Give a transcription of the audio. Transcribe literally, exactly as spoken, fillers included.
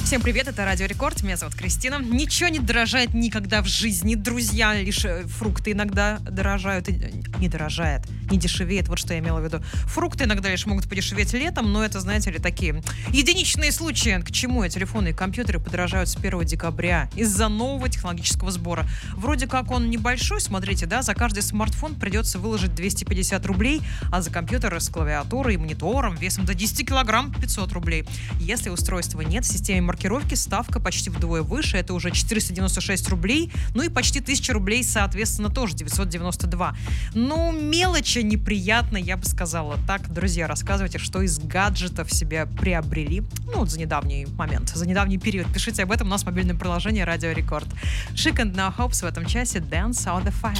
Всем привет, это Радио Рекорд, меня зовут Кристина. Ничего не дорожает никогда в жизни, друзья, лишь фрукты иногда дорожают, не дорожает, не дешевеет, вот что я имела в виду. Фрукты иногда лишь могут подешеветь летом, но это, знаете ли, такие единичные случаи. К чему и телефоны и компьютеры подорожают с первого декабря из-за нового технологического сбора. Вроде как он небольшой, смотрите, да, за каждый смартфон придется выложить двести пятьдесят рублей, а за компьютер с клавиатурой и монитором весом до десяти килограмм пятьсот рублей. Если устройства нет, в системе маркировки ставка почти вдвое выше, это уже четыреста девяносто шесть рублей, ну и почти тысяча рублей, соответственно, тоже девятьсот девяносто два. Ну, мелочи неприятно, я бы сказала. Так, друзья, рассказывайте, что из гаджетов себе приобрели, ну, вот за недавний момент, за недавний период. Пишите об этом у нас в мобильном приложении Радио Рекорд. Chic and No Hopes в этом часе Dance on the Fire.